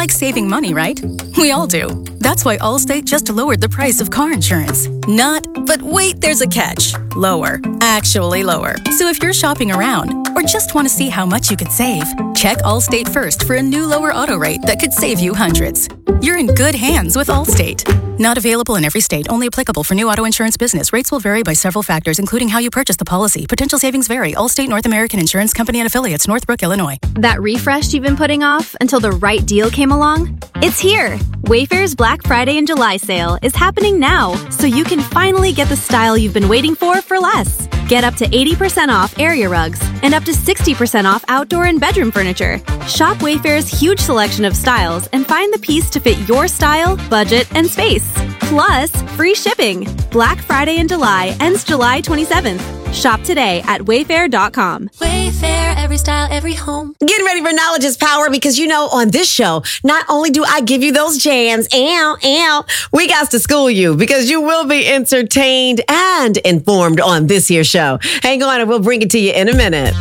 like saving money, right? We all do. That's why Allstate just lowered the price of car insurance. But wait, there's a catch. Lower. Actually lower. So if you're shopping around or just want to see how much you could save, check Allstate first for a new lower auto rate that could save you hundreds. You're in good hands with Allstate. Not available in every state. Only applicable for new auto insurance business. Rates will vary by several factors, including how you purchase the policy. Potential savings vary. Allstate North American Insurance Company and Affiliates, Northbrook, Illinois. That refresh you've been putting off until the right deal came along? It's here! Wayfair's Black Friday and July sale is happening now, so you can finally get the style you've been waiting for less. Get up to 80% off area rugs and up to 60% off outdoor and bedroom furniture. Shop Wayfair's huge selection of styles and find the piece to fit your style, budget, and space. Plus, free shipping. Black Friday in July ends July 27th. Shop today at Wayfair.com. Wayfair, every style, every home. Get ready for Knowledge is Power because, on this show, not only do I give you those jams, we got to school you because you will be entertained and informed on this here show. Hang on and we'll bring it to you in a minute.